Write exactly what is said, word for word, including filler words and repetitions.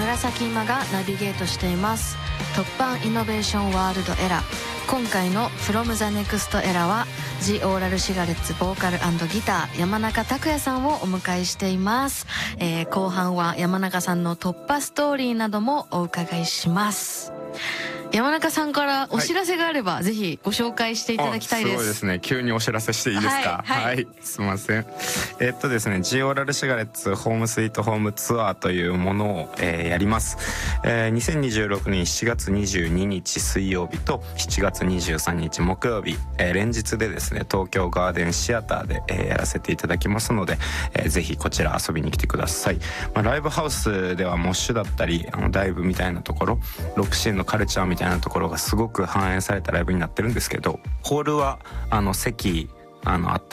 紫今がナビゲートしています。突破イノベーションワールドエラー。今回の From the Next Era は The Oral Cigarettes ボーカル&ギター山中拓也さんをお迎えしています、えー、後半は山中さんの突破ストーリーなどもお伺いします。山中さんからお知らせがあれば、はい、ぜひご紹介していただきたいです。 すごいですね。急にお知らせしていいですか？はい、はいはい、すいません。えー、っとですね、ジオラルシガレッツホームスイートホームツアーというものを、えー、やります。えー、にせんにじゅうろくねんしちがつにじゅうににち水曜日としちがつにじゅうさんにち木曜日、えー、連日でですね、東京ガーデンシアターで、えー、やらせていただきますので、えー、ぜひこちら遊びに来てください。まあ、ライブハウスではモッシュだったり、あのダイブみたいなところ、ロックシーンのカルチャーみたいなところがすごく反映されたライブになってるんですけど、ホールはあの席あのあったり